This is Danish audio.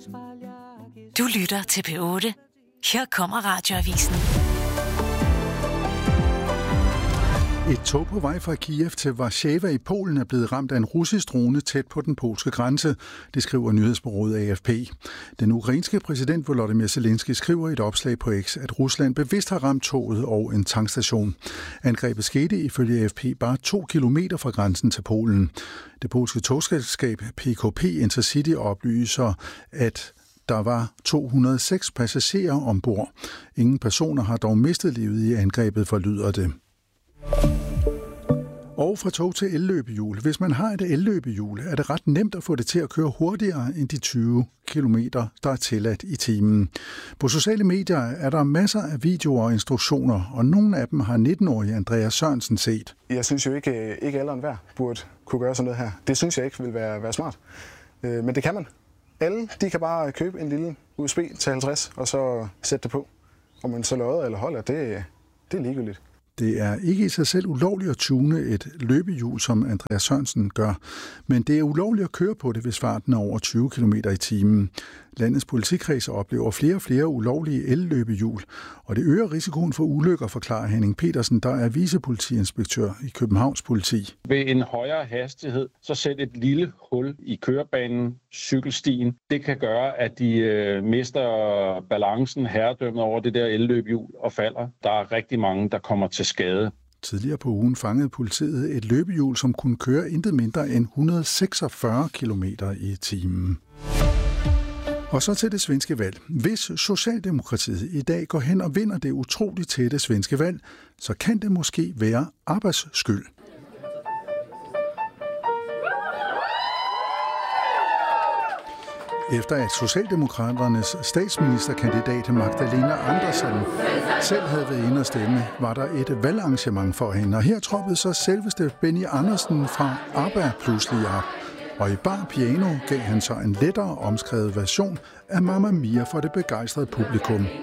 Du lytter til P8. Her kommer Radioavisen. Et tog på vej fra Kiev til Warszawa i Polen er blevet ramt af en russisk drone tæt på den polske grænse, det skriver nyhedsbureauet AFP. Den ukrainske præsident Volodymyr Zelensky skriver i et opslag på X, at Rusland bevidst har ramt toget og en tankstation. Angrebet skete ifølge AFP bare 2 kilometer fra grænsen til Polen. Det polske togselskab PKP Intercity oplyser, at der var 206 passagerer ombord. Ingen personer har dog mistet livet i angrebet, forlyder det. Og fra tog til elløbehjul. Hvis man har et elløbehjul, er det ret nemt at få det til at køre hurtigere end de 20 km, der er tilladt i timen. På sociale medier er der masser af videoer og instruktioner, og nogle af dem har 19-årige Andreas Sørensen set. Jeg synes jo ikke alle og enhver burde kunne gøre sådan noget her. Det synes jeg ikke vil være smart. Men det kan man. Alle de kan bare købe en lille USB til 50 og så sætte det på. Om man så lodder eller holder, det er ligegyldigt. Det er ikke i sig selv ulovligt at tune et løbehjul, som Andreas Sørensen gør, men det er ulovligt at køre på det, hvis farten er over 20 km i timen. Landets politikredser oplever flere og flere ulovlige elløbehjul, og det øger risikoen for ulykker, forklarer Henning Petersen, der er vicepolitiinspektør i Københavns Politi. Ved en højere hastighed, så sæt et lille hul i kørebanen, cykelstien. Det kan gøre, at de mister balancen, herredømmet over det der elløbehjul og falder. Der er rigtig mange, der kommer til skade. Tidligere på ugen fangede politiet et løbehjul, som kunne køre intet mindre end 146 km i timen. Og så til det svenske valg. Hvis Socialdemokratiet i dag går hen og vinder det utroligt tætte svenske valg, så kan det måske være Abbas skyld. Efter at Socialdemokraternes statsministerkandidat Magdalena Andersson selv havde været inde og stemme, var der et valgarrangement for hende. Og her troppede så selveste Benny Andersen fra ABBA pludselig op. Og i bar piano gav han så en lettere omskrevet version af Mamma Mia for det begejstrede publikum.